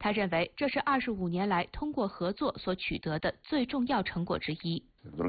他认为这是25年来通过合作所取得的最重要成果之一。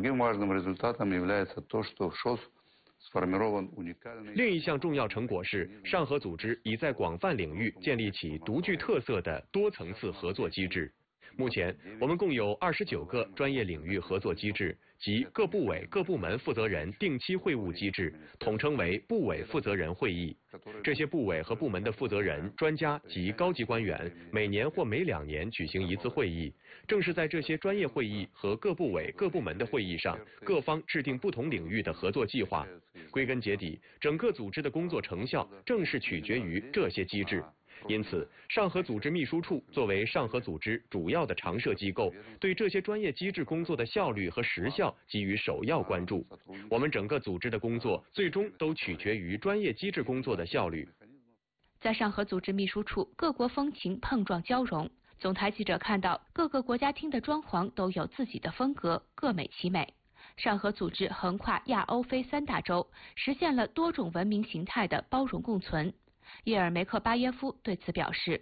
另一项重要成果是，上合组织已在广泛领域建立起独具特色的多层次合作机制。目前，我们共有29个专业领域合作机制，即各部委各部门负责人定期会晤机制，统称为部委负责人会议。这些部委和部门的负责人、专家及高级官员每年或每2年举行一次会议。正是在这些专业会议和各部委各部门的会议上，各方制定不同领域的合作计划。归根结底，整个组织的工作成效正是取决于这些机制。因此，上合组织秘书处作为上合组织主要的常设机构，对这些专业机制工作的效率和实效给予首要关注。我们整个组织的工作最终都取决于专业机制工作的效率。 在上合组织秘书处，各国风情碰撞交融。总台记者看到，各个国家厅的装潢都有自己的风格，各美其美。上合组织横跨亚欧非3大洲，实现了多种文明形态的包容共存。叶尔梅克巴耶夫对此表示，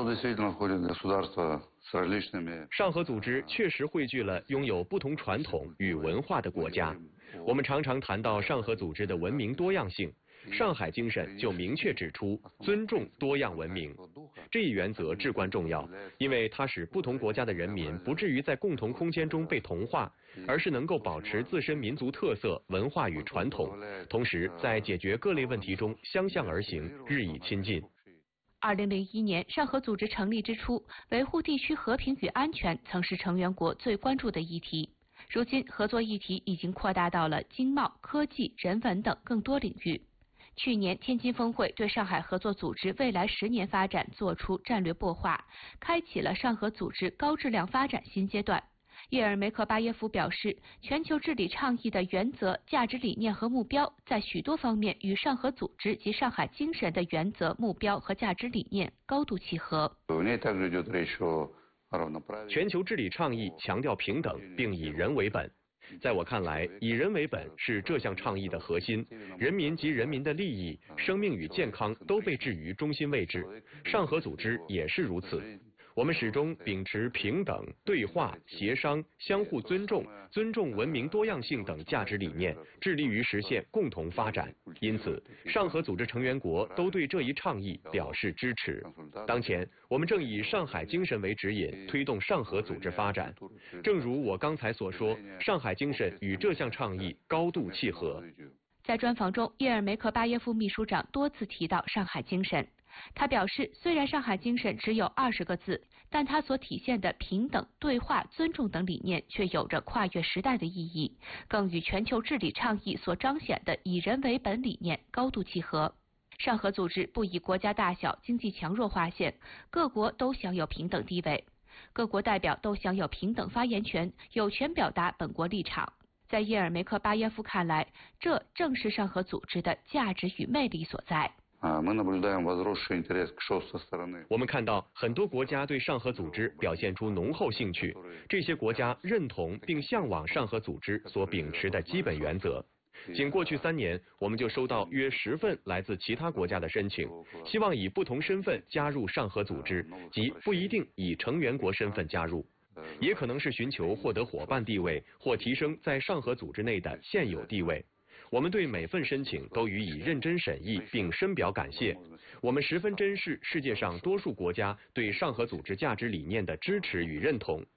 上合组织确实汇聚了拥有不同传统与文化的国家。我们常常谈到上合组织的文明多样性，上海精神就明确指出尊重多样文明。这一原则至关重要，因为它使不同国家的人民不至于在共同空间中被同化，而是能够保持自身民族特色、文化与传统，同时在解决各类问题中相向而行，日益亲近。 2001年，上合组织成立之初，维护地区和平与安全曾是成员国最关注的议题。如今，合作议题已经扩大到了经贸、科技、人文等更多领域。去年，天津峰会对上海合作组织未来10年发展作出战略擘画，开启了上合组织高质量发展新阶段。叶尔梅克巴耶夫表示，全球治理倡议的原则、价值理念和目标，在许多方面与上合组织及上海精神的原则、目标和价值理念高度契合。 全球治理倡议强调平等，并以人为本。在我看来，以人为本是这项倡议的核心，人民及人民的利益、生命与健康都被置于中心位置。上合组织也是如此。我们始终秉持平等、对话、协商、相互尊重、尊重文明多样性等价值理念，致力于实现共同发展。因此，上合组织成员国都对这一倡议表示支持。当前，我们正以上海精神为指引，推动上合组织发展。正如我刚才所说，上海精神与这项倡议高度契合。 在专访中，叶尔梅克巴耶夫秘书长多次提到上海精神。他表示，虽然上海精神只有20个字，但它所体现的平等、对话、尊重等理念却有着跨越时代的意义，更与全球治理倡议所彰显的以人为本理念高度契合。上合组织不以国家大小、经济强弱划线，各国都享有平等地位，各国代表都享有平等发言权，有权表达本国立场。在叶尔梅克巴耶夫看来，这正是上合组织的价值与魅力所在。 我们看到很多国家对上合组织表现出浓厚兴趣，这些国家认同并向往上合组织所秉持的基本原则。仅过去3年，我们就收到约10份来自其他国家的申请，希望以不同身份加入上合组织，即不一定以成员国身份加入，也可能是寻求获得伙伴地位或提升在上合组织内的现有地位。我们对每份申请都予以认真审议，并深表感谢。我们十分珍视世界上多数国家对上合组织价值理念的支持与认同。